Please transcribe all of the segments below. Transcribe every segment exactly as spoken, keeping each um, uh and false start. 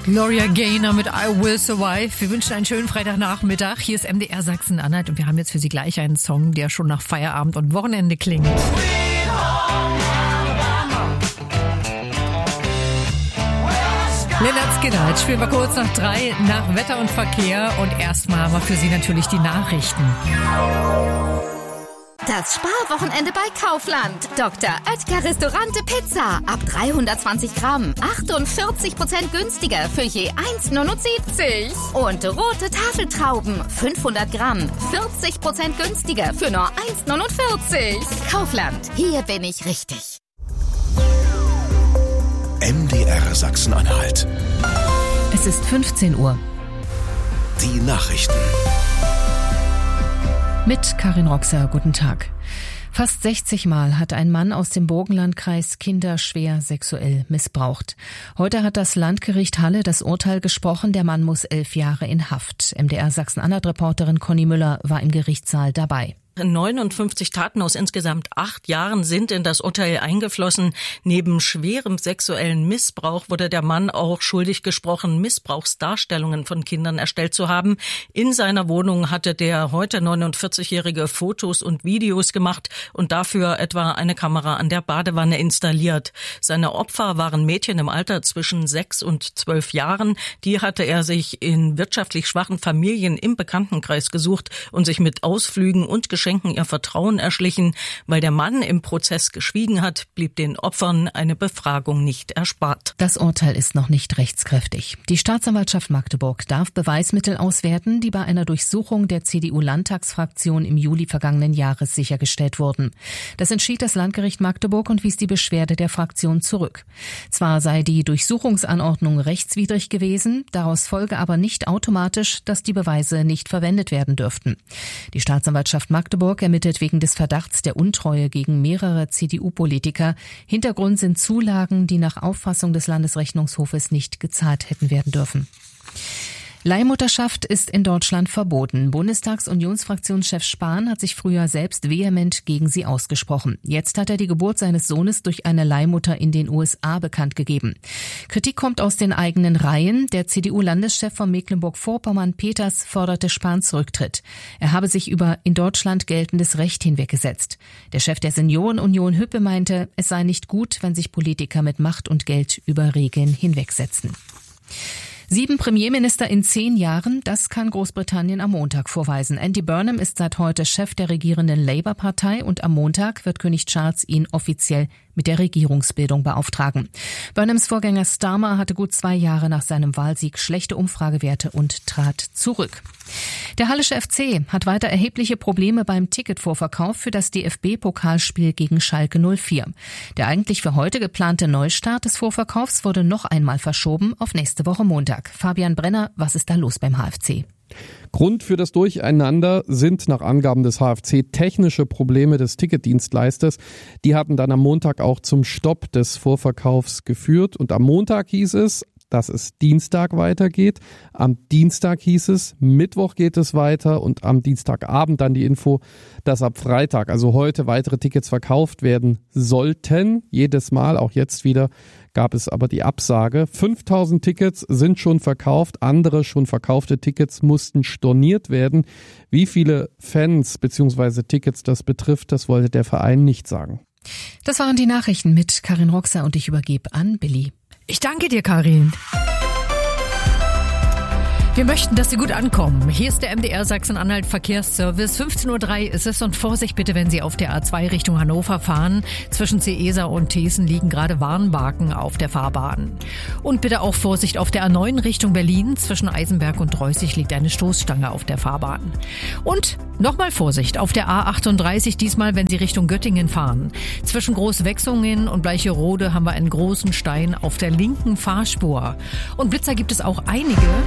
Gloria Gaynor mit I Will Survive. Wir wünschen einen schönen Freitagnachmittag. Hier ist M D R Sachsen-Anhalt und wir haben jetzt für Sie gleich einen Song, der schon nach Feierabend und Wochenende klingt. Lynyrd Skynyrd spielen wir kurz nach drei nach Wetter und Verkehr und erstmal haben wir für Sie natürlich die Nachrichten. Das Sparwochenende bei Kaufland. Doktor Oetker Restaurante Pizza. Ab dreihundertzwanzig Gramm. achtundvierzig Prozent günstiger für je eins Komma neunundsiebzig. Und rote Tafeltrauben. fünfhundert Gramm. vierzig Prozent günstiger für nur eins Komma neunundvierzig. Kaufland. Hier bin ich richtig. M D R Sachsen-Anhalt. Es ist fünfzehn Uhr. Die Nachrichten. Mit Karin Roxer, guten Tag. Fast sechzig Mal hat ein Mann aus dem Burgenlandkreis Kinder schwer sexuell missbraucht. Heute hat das Landgericht Halle das Urteil gesprochen, der Mann muss elf Jahre in Haft. M D R Sachsen-Anhalt-Reporterin Conny Müller war im Gerichtssaal dabei. neunundfünfzig Taten aus insgesamt acht Jahren sind in das Urteil eingeflossen. Neben schwerem sexuellen Missbrauch wurde der Mann auch schuldig gesprochen, Missbrauchsdarstellungen von Kindern erstellt zu haben. In seiner Wohnung hatte der heute neunundvierzigjährige Fotos und Videos gemacht und dafür etwa eine Kamera an der Badewanne installiert. Seine Opfer waren Mädchen im Alter zwischen sechs und zwölf Jahren. Die hatte er sich in wirtschaftlich schwachen Familien im Bekanntenkreis gesucht und sich mit Ausflügen und Geschenken ihr Vertrauen erschlichen. Weil der Mann im Prozess geschwiegen hat, blieb den Opfern eine Befragung nicht erspart. Das Urteil ist noch nicht rechtskräftig. Die Staatsanwaltschaft Magdeburg darf Beweismittel auswerten, die bei einer Durchsuchung der C D U-Landtagsfraktion im Juli vergangenen Jahres sichergestellt wurden. Das entschied das Landgericht Magdeburg und wies die Beschwerde der Fraktion zurück. Zwar sei die Durchsuchungsanordnung rechtswidrig gewesen, daraus folge aber nicht automatisch, dass die Beweise nicht verwendet werden dürften. Die Staatsanwaltschaft Magdeburg ermittelt wegen des Verdachts der Untreue gegen mehrere C D U-Politiker. Hintergrund sind Zulagen, die nach Auffassung des Landesrechnungshofes nicht gezahlt hätten werden dürfen. Leihmutterschaft ist in Deutschland verboten. Bundestags-Unionsfraktionschef Spahn hat sich früher selbst vehement gegen sie ausgesprochen. Jetzt hat er die Geburt seines Sohnes durch eine Leihmutter in den U S A bekannt gegeben. Kritik kommt aus den eigenen Reihen. Der C D U-Landeschef von Mecklenburg-Vorpommern, Peters, forderte Spahns Rücktritt. Er habe sich über in Deutschland geltendes Recht hinweggesetzt. Der Chef der Seniorenunion Hüppe meinte, es sei nicht gut, wenn sich Politiker mit Macht und Geld über Regeln hinwegsetzen. Sieben Premierminister in zehn Jahren, das kann Großbritannien am Montag vorweisen. Andy Burnham ist seit heute Chef der regierenden Labour-Partei und am Montag wird König Charles ihn offiziell mit der Regierungsbildung beauftragen. Burnhams Vorgänger Starmer hatte gut zwei Jahre nach seinem Wahlsieg schlechte Umfragewerte und trat zurück. Der Hallische F C hat weiter erhebliche Probleme beim Ticketvorverkauf für das D F B-Pokalspiel gegen Schalke null vier. Der eigentlich für heute geplante Neustart des Vorverkaufs wurde noch einmal verschoben auf nächste Woche Montag. Fabian Brenner, was ist da los beim H F C? Grund für das Durcheinander sind nach Angaben des H F C technische Probleme des Ticketdienstleisters. Die hatten dann am Montag auch zum Stopp des Vorverkaufs geführt. Und am Montag hieß es, dass es Dienstag weitergeht. Am Dienstag hieß es, Mittwoch geht es weiter und am Dienstagabend dann die Info, dass ab Freitag, also heute, weitere Tickets verkauft werden sollten. Jedes Mal, auch jetzt wieder, gab es aber die Absage. fünftausend Tickets sind schon verkauft, andere schon verkaufte Tickets mussten storniert werden. Wie viele Fans bzw. Tickets das betrifft, das wollte der Verein nicht sagen. Das waren die Nachrichten mit Karin Roxer und ich übergebe an Billy. Ich danke dir, Karin. Wir möchten, dass Sie gut ankommen. Hier ist der M D R Sachsen-Anhalt Verkehrsservice. fünfzehn Uhr drei ist es und Vorsicht bitte, wenn Sie auf der A zwei Richtung Hannover fahren. Zwischen Ceesa und Thesen liegen gerade Warnbarken auf der Fahrbahn. Und bitte auch Vorsicht auf der A neun Richtung Berlin. Zwischen Eisenberg und Reußig liegt eine Stoßstange auf der Fahrbahn. Und nochmal Vorsicht auf der A achtunddreißig, diesmal wenn Sie Richtung Göttingen fahren. Zwischen Großwechsungen und Bleicherode haben wir einen großen Stein auf der linken Fahrspur. Und Blitzer gibt es auch einige.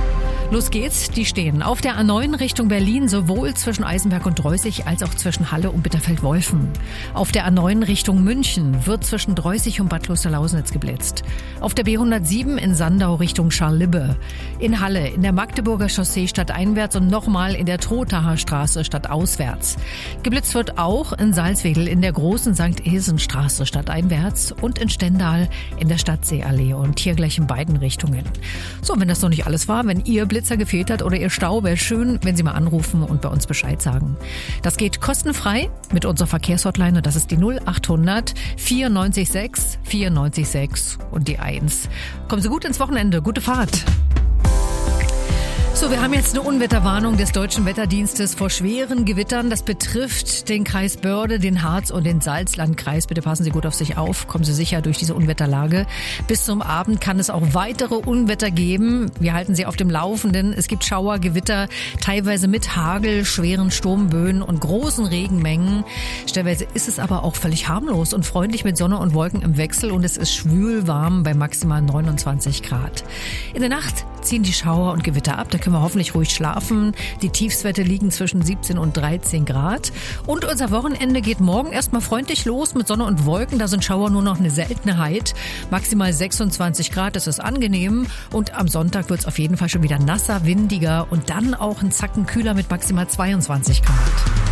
Los geht's, die stehen auf der A neun Richtung Berlin, sowohl zwischen Eisenberg und Dreußig als auch zwischen Halle und Bitterfeld-Wolfen. Auf der A neun Richtung München wird zwischen Dreußig und Bad Klosterlausnitz geblitzt. Auf der B hundertsieben in Sandau Richtung Scharlibbe. In Halle in der Magdeburger Chaussee stadteinwärts und nochmal in der Trothaer Straße stadtauswärts. Geblitzt wird auch in Salzwedel in der großen Sankt Ilsen-Straße stadteinwärts und in Stendal in der Stadtseeallee und hier gleich in beiden Richtungen. So, wenn das noch nicht alles war, wenn ihr Blitzer gefehlt hat oder ihr Stau, wäre schön, wenn Sie mal anrufen und bei uns Bescheid sagen. Das geht kostenfrei mit unserer Verkehrshotline und das ist die null achthundert vierundneunzig sechs vierundneunzig sechs und die eins. Kommen Sie gut ins Wochenende, gute Fahrt. So, wir haben jetzt eine Unwetterwarnung des Deutschen Wetterdienstes vor schweren Gewittern. Das betrifft den Kreis Börde, den Harz und den Salzlandkreis. Bitte passen Sie gut auf sich auf. Kommen Sie sicher durch diese Unwetterlage. Bis zum Abend kann es auch weitere Unwetter geben. Wir halten Sie auf dem Laufenden. Es gibt Schauer, Gewitter, teilweise mit Hagel, schweren Sturmböen und großen Regenmengen. Stellenweise ist es aber auch völlig harmlos und freundlich mit Sonne und Wolken im Wechsel. Und es ist schwül warm bei maximal neunundzwanzig Grad. In der Nacht ziehen die Schauer und Gewitter ab. Da können wir hoffentlich ruhig schlafen. Die Tiefstwerte liegen zwischen siebzehn und dreizehn Grad. Und unser Wochenende geht morgen erstmal freundlich los mit Sonne und Wolken. Da sind Schauer nur noch eine Seltenheit. Maximal sechsundzwanzig Grad, das ist angenehm. Und am Sonntag wird es auf jeden Fall schon wieder nasser, windiger und dann auch ein Zacken kühler mit maximal zweiundzwanzig Grad.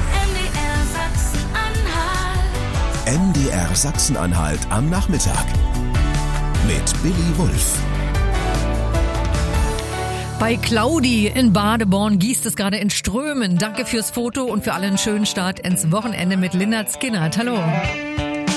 M D R Sachsen-Anhalt am Nachmittag mit Billy Wulff. Bei Claudi in Badeborn gießt es gerade in Strömen. Danke fürs Foto und für alle einen schönen Start ins Wochenende mit Lynyrd Skynyrd. Hallo.